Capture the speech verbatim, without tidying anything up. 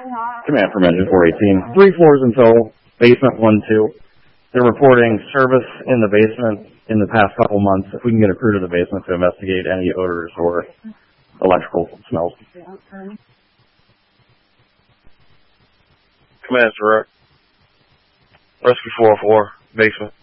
Command from Engine four eighteen. Three floors in total, basement one, two. They're reporting service in the basement in the past couple months. If we can get a crew to the basement to investigate any odors or electrical smells. Command direct. Rescue four oh four, basement.